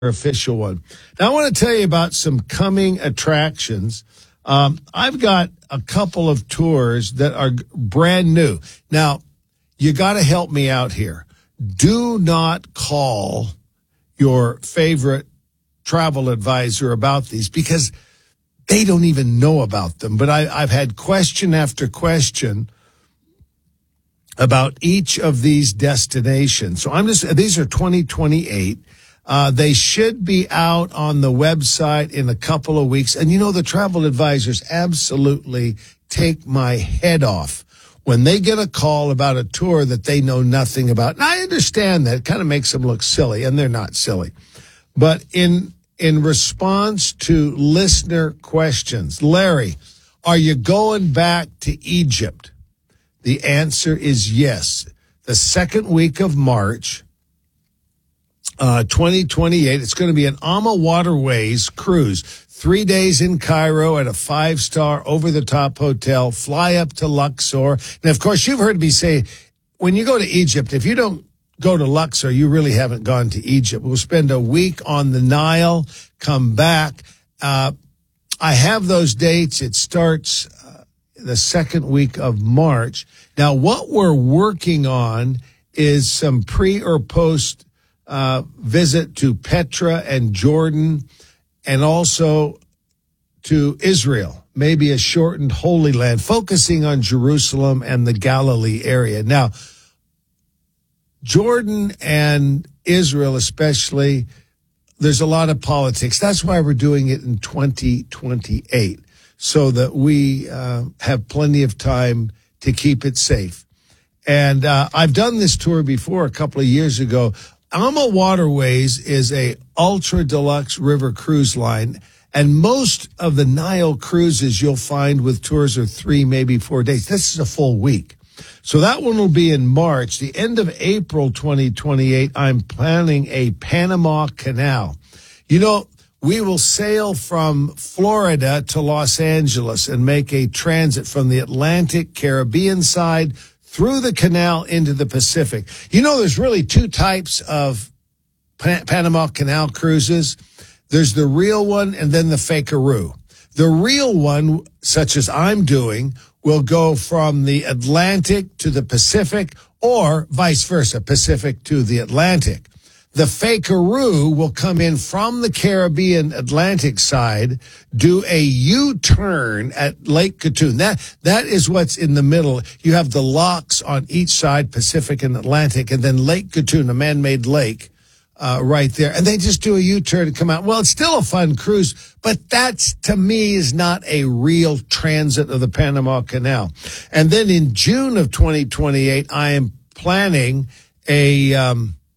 official one. Now, I want to tell you about some coming attractions. I've got a couple of tours that are brand new. Now, you got to help me out here. Do not call your favorite travel advisor about these because they don't even know about them. But I've had question after question about each of these destinations. So these are 2028. They should be out on the website in a couple of weeks. And the travel advisors absolutely take my head off when they get a call about a tour that they know nothing about. And I understand that. It kind of makes them look silly, and they're not silly. But in response to listener questions, Larry, are you going back to Egypt? The answer is yes. The second week of March, 2028. It's going to be an Ama Waterways cruise. 3 days in Cairo at a 5-star over-the-top hotel. Fly up to Luxor. And, of course, you've heard me say, when you go to Egypt, if you don't go to Luxor, you really haven't gone to Egypt. We'll spend a week on the Nile, come back. I have those dates. It starts the second week of March. Now, what we're working on is some pre or post visit to Petra and Jordan, and also to Israel, maybe a shortened Holy Land, focusing on Jerusalem and the Galilee area. Now, Jordan and Israel especially, there's a lot of politics. That's why we're doing it in 2028, so that we have plenty of time to keep it safe. And I've done this tour before a couple of years ago. Ama Waterways is a ultra deluxe river cruise line, and most of the Nile cruises you'll find with tours are 3, maybe 4 days. This is a full week. So that one will be in March. The end of April 2028, I'm planning a Panama Canal. We will sail from Florida to Los Angeles and make a transit from the Atlantic Caribbean side through the canal into the Pacific. There's really two types of Panama Canal cruises. There's the real one and then the fakearoo. The real one, such as I'm doing, will go from the Atlantic to the Pacific, or vice versa, Pacific to the Atlantic. The fakearoo will come in from the Caribbean Atlantic side, do a U-turn at Lake Gatun. That is what's in the middle. You have the locks on each side, Pacific and Atlantic, and then Lake Gatun, a man-made lake, right there. And they just do a U-turn and come out. Well, it's still a fun cruise, but that's, to me, is not a real transit of the Panama Canal. And then in June of 2028, I am planning a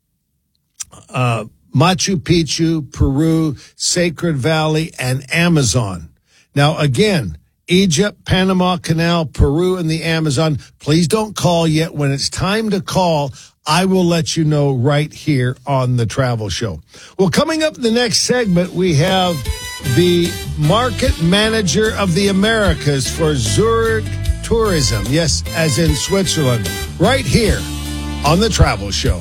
Machu Picchu, Peru, Sacred Valley, and Amazon. Now, again, Egypt, Panama Canal, Peru, and the Amazon. Please don't call yet. When it's time to call, I will let you know right here on the Travel Show. Well, coming up in the next segment, we have the market manager of the Americas for Zurich Tourism. Yes, as in Switzerland, right here on the Travel Show.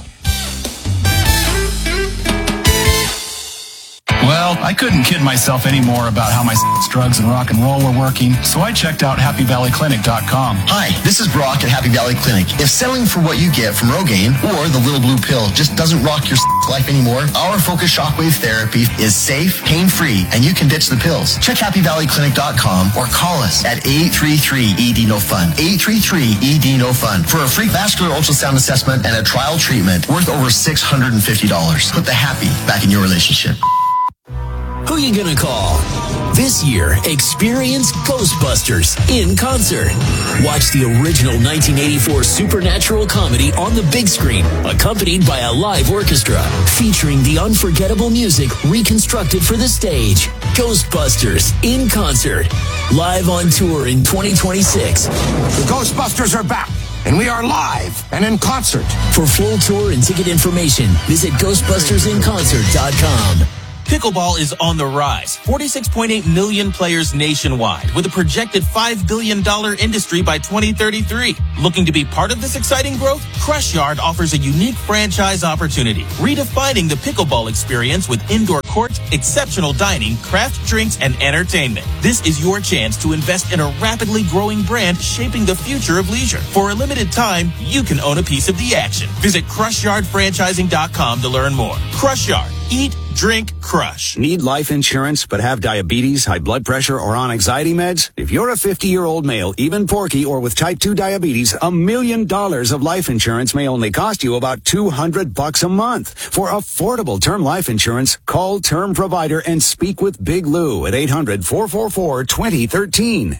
Well, I couldn't kid myself anymore about how my drugs and rock and roll were working, so I checked out HappyValleyClinic.com. Hi, this is Brock at Happy Valley Clinic. If selling for what you get from Rogaine or the little blue pill just doesn't rock your life anymore, our Focus Shockwave Therapy is safe, pain-free, and you can ditch the pills. Check HappyValleyClinic.com or call us at 833-ED-NO-FUN. 833-ED-NO-FUN for a free vascular ultrasound assessment and a trial treatment worth over $650. Put the happy back in your relationship. Who you gonna call? This year, experience Ghostbusters in concert. Watch the original 1984 supernatural comedy on the big screen, accompanied by a live orchestra, featuring the unforgettable music reconstructed for the stage. Ghostbusters in concert. Live on tour in 2026. The Ghostbusters are back, and we are live and in concert. For full tour and ticket information, visit GhostbustersInConcert.com. Pickleball is on the rise. 46.8 million players nationwide, with a projected $5 billion industry by 2033. Looking to be part of this exciting growth? Crush Yard offers a unique franchise opportunity, redefining the pickleball experience with indoor courts, exceptional dining, craft drinks, and entertainment. This is your chance to invest in a rapidly growing brand shaping the future of leisure. For a limited time, you can own a piece of the action. Visit CrushYardFranchising.com to learn more. Crush Yard. Eat, drink, crush. Need life insurance but have diabetes, high blood pressure, or on anxiety meds? If you're a 50-year-old male, even porky, or with type 2 diabetes, $1 million of life insurance may only cost you about $200 a month. For affordable term life insurance, call Term Provider and speak with Big Lou at 800-444-2013.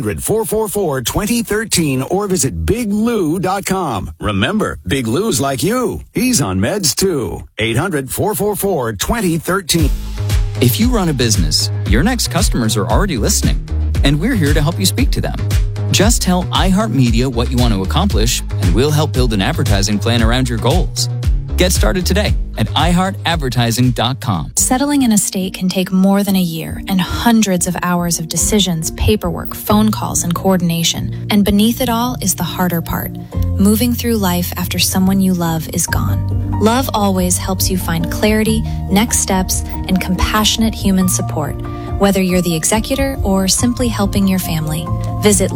800-444-2013 or visit biglou.com. Remember, Big Lou's like you. He's on meds too. 800-444-2013. If you run a business, your next customers are already listening, and we're here to help you speak to them. Just tell iHeartMedia what you want to accomplish, and we'll help build an advertising plan around your goals. Get started today at iHeartAdvertising.com. Settling in a state can take more than a year and hundreds of hours of decisions, paperwork, phone calls, and coordination. And beneath it all is the harder part, moving through life after someone you love is gone. Love Always helps you find clarity, next steps, and compassionate human support, whether you're the executor or simply helping your family. Visit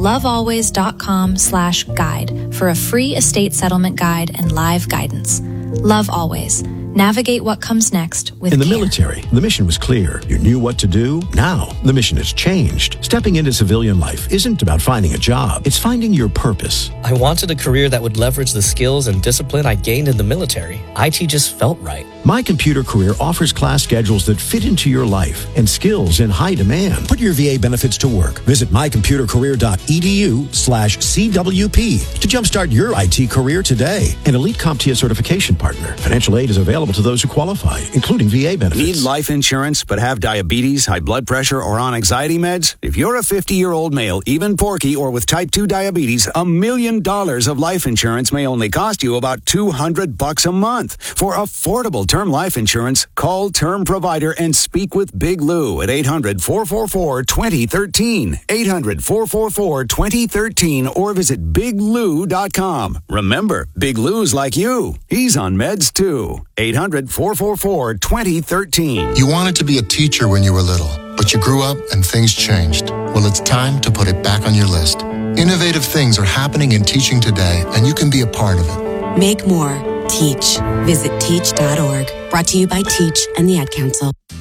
lovealways.com/guide for a free estate settlement guide and live guidance. Love Always. Navigate what comes next with In the care. military, the mission was clear. You knew what to do. Now, the mission has changed. Stepping into civilian life isn't about finding a job. It's finding your purpose. I wanted a career that would leverage the skills and discipline I gained in the military. IT just felt right. My Computer Career offers class schedules that fit into your life and skills in high demand. Put your VA benefits to work. Visit mycomputercareer.edu/CWP to jumpstart your IT career today. An elite CompTIA certification partner. Financial aid is available to those who qualify, including VA benefits. Need life insurance but have diabetes, high blood pressure, or on anxiety meds? If you're a 50-year-old male, even porky, or with type 2 diabetes, $1 million of life insurance may only cost you about $200 a month. For affordable term life insurance, call Term Provider and speak with Big Lou at 800-444-2013. 800-444-2013 or visit biglou.com. Remember, Big Lou's like you. He's on meds too. 800-444-2013. You wanted to be a teacher when you were little, but you grew up and things changed. Well, it's time to put it back on your list. Innovative things are happening in teaching today, and you can be a part of it. Make more. Teach. Visit teach.org. Brought to you by Teach and the Ad Council.